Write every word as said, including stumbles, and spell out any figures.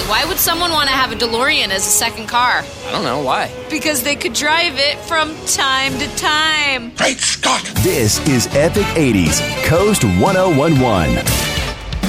Why would someone want to have a DeLorean as a second car? I don't know. Why? Because they could drive it from time to time. Great Scott! This is Epic eighties, Coast ten eleven.